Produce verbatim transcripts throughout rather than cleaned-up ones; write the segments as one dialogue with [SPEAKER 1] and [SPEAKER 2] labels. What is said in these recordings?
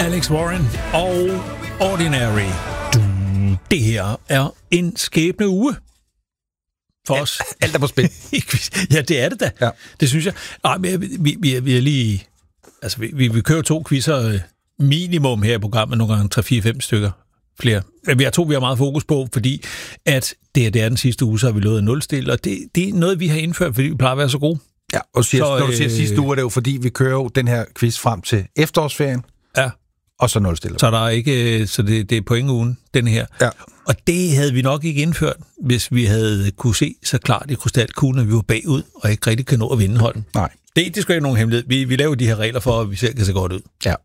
[SPEAKER 1] Alex Warren og Ordinary. Det her er en skæbne uge for os.
[SPEAKER 2] Alt er på spil.
[SPEAKER 1] Ja, det er det da. Ja. Det synes jeg. Ej, men vi, vi, vi er lige... Altså, vi, vi, vi kører to quizzer minimum her i programmet, nogle gange tre, fire, fem stykker flere. Vi har to, vi har meget fokus på, fordi at det, det er den sidste uge, så har vi lovet nulstil, og det, det er noget, vi har indført, fordi vi plejer at være så gode.
[SPEAKER 2] Ja, og siger,
[SPEAKER 1] så,
[SPEAKER 2] når du siger
[SPEAKER 1] øh,
[SPEAKER 2] sidste uge, er det jo fordi, vi kører jo den her quiz frem til efterårsferien.
[SPEAKER 1] Ja.
[SPEAKER 2] Og så nulstiller.
[SPEAKER 1] Så der er ikke, så det, det er pointugen, den her.
[SPEAKER 2] Ja.
[SPEAKER 1] Og det havde vi nok ikke indført, hvis vi havde kunne se så klart i krystalkuglen, at vi var bagud, og ikke rigtig kan nå at vinde holden.
[SPEAKER 2] Nej.
[SPEAKER 1] Det, det skal ikke nogen hemmelighed. Vi, vi laver de her regler for, at vi selv kan se godt ud.
[SPEAKER 2] Ja.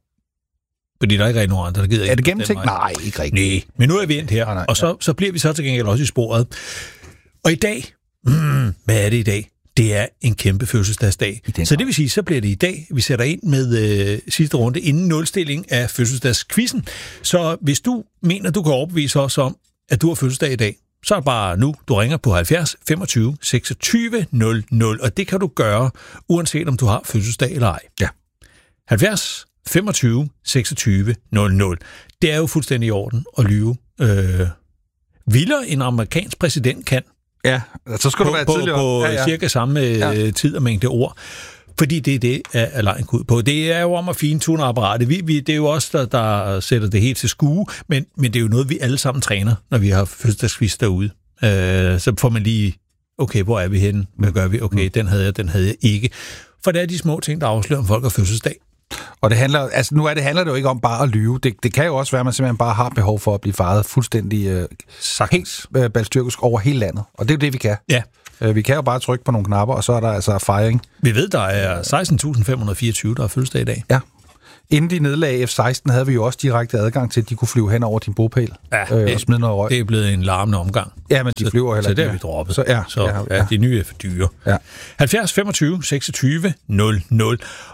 [SPEAKER 1] Fordi der er ikke rigtig nogen andre, der gider ikke.
[SPEAKER 2] Er det gennemtænkt? Nej, ikke rigtigt.
[SPEAKER 1] Nej, men nu er vi endt her, nej, nej, og så, ja. så bliver vi så til gengæld også i sporet. Og i dag, mm, hvad er det i dag? Det er en kæmpe fødselsdagsdag. Så det vil sige, så bliver det i dag, vi sætter ind med øh, sidste runde inden nulstilling af fødselsdagskvizzen. Så hvis du mener, du kan overbevise os om, at du har fødselsdag i dag, så er det bare nu, du ringer på halvfjerds femogtyve seksogtyve nul nul, og det kan du gøre, uanset om du har fødselsdag eller ej.
[SPEAKER 2] Ja.
[SPEAKER 1] halvfjerds femogtyve seksogtyve nul nul. Det er jo fuldstændig i orden at lyve. Øh, vildere en amerikansk præsident kan.
[SPEAKER 2] Ja, så skal
[SPEAKER 1] på,
[SPEAKER 2] du være
[SPEAKER 1] på,
[SPEAKER 2] tidligere.
[SPEAKER 1] På
[SPEAKER 2] ja, ja.
[SPEAKER 1] cirka samme ja. tid og mængde ord. Fordi det er det, er lejen ud på. Det er jo om at fintune apparatet. Vi, vi, det er jo os, der, der sætter det helt til skue, men, men det er jo noget, vi alle sammen træner, når vi har fødselsdagsquiz derude. Øh, så får man lige, okay, hvor er vi henne? Hvad gør vi? Okay, den havde jeg, den havde jeg ikke. For det er de små ting, der afslører, om folk har fødselsdag.
[SPEAKER 2] Og det handler, altså nu er det, handler det jo ikke om bare at lyve. Det, det kan jo også være, at man simpelthen bare har behov for at blive faret fuldstændig øh, helt øh, balstyrkisk over hele landet. Og det er jo det, vi kan.
[SPEAKER 1] Ja.
[SPEAKER 2] Øh, vi kan jo bare trykke på nogle knapper, og så er der altså fejring.
[SPEAKER 1] Vi ved, der er seksten tusind fem hundrede fireogtyve, der har fødselsdag i dag.
[SPEAKER 2] Ja. Inden de nedlagde F seksten, havde vi jo også direkte adgang til, at de kunne flyve hen over din bopæl
[SPEAKER 1] ja,
[SPEAKER 2] øh,
[SPEAKER 1] det,
[SPEAKER 2] og smide noget røg.
[SPEAKER 1] Det er blevet en larmende omgang.
[SPEAKER 2] Ja, men de
[SPEAKER 1] så,
[SPEAKER 2] flyver heller
[SPEAKER 1] så
[SPEAKER 2] ikke.
[SPEAKER 1] Så det har vi droppet.
[SPEAKER 2] Så, ja,
[SPEAKER 1] så
[SPEAKER 2] ja, ja.
[SPEAKER 1] ja, de nye er for dyre.
[SPEAKER 2] Ja.
[SPEAKER 1] halvfjerds femogtyve seksogtyve nul nul.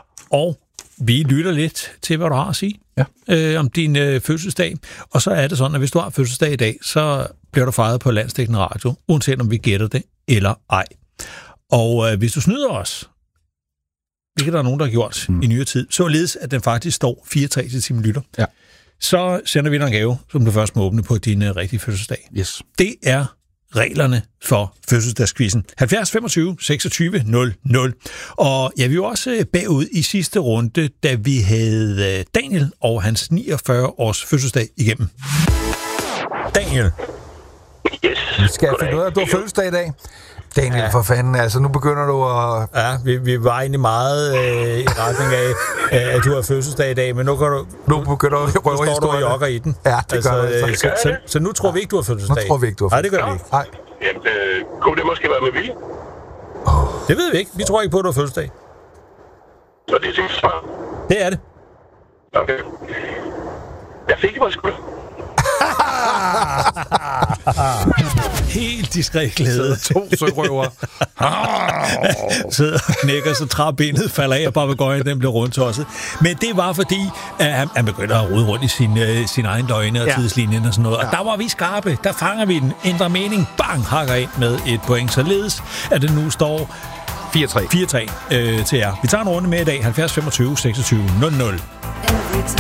[SPEAKER 1] Og vi lytter lidt til, hvad du har at sige
[SPEAKER 2] ja.
[SPEAKER 1] øh, om din øh, fødselsdag. Og så er det sådan, at hvis du har fødselsdag i dag, så bliver du fejret på landsdækkende radio, uanset om vi gætter det eller ej. Og øh, hvis du snyder os, hvilket der er nogen, der har gjort mm. i nyere tid, således at den faktisk står fire tre til timen lytter,
[SPEAKER 2] ja.
[SPEAKER 1] så sender vi dig en gave, som du først må åbne på din øh, rigtige fødselsdag.
[SPEAKER 2] Yes.
[SPEAKER 1] Det er reglerne for fødselsdagskvizzen. halvfjerds femogtyve seksogtyve nul nul. Og jeg vil jo også bagud i sidste runde, da vi havde Daniel og hans niogfyrre års fødselsdag igennem. Daniel.
[SPEAKER 3] Yes.
[SPEAKER 2] Skal jeg finde ud af, at du har fødselsdag i dag? Daniel, ja. For fanden, altså nu begynder du at...
[SPEAKER 1] Ja, vi, vi var egentlig meget øh, i retning af, øh, at du har fødselsdag i dag, men nu kan du...
[SPEAKER 2] Nu begynder du at røve
[SPEAKER 1] historien. Nu står du og jogger i den.
[SPEAKER 2] Ja, det altså, gør du.
[SPEAKER 1] Øh, så, så, så nu tror vi ikke, du har fødselsdag.
[SPEAKER 2] Nu tror vi ikke, du har fødselsdag.
[SPEAKER 1] Nej, det gør vi ikke.
[SPEAKER 2] Nej.
[SPEAKER 3] Jamen, øh, kunne det måske være med vilje?
[SPEAKER 1] Oh. Det ved vi ikke. Vi tror ikke på, at du har fødselsdag.
[SPEAKER 3] Så det er sikkert svar.
[SPEAKER 1] Det er det.
[SPEAKER 3] Okay. Jeg fik det på skulder.
[SPEAKER 1] Helt diskret glæde.
[SPEAKER 2] To sørøver.
[SPEAKER 1] Sidder og knækker, så træbenet falder af, og papegøjen den bliver rundtosset. Men det var fordi, at han, han begynder at rode rundt i sin, uh, sin egen døgne og ja. tidslinjen og sådan noget. Og ja. der var vi skarpe. Der fanger vi den. Ændrer mening. Bang! Hakker ind med et point. Således at det nu står
[SPEAKER 2] fire tre
[SPEAKER 1] fire tre øh, til jer. Vi tager en runde med i dag. halvfjerds femogtyve seksogtyve nul nul.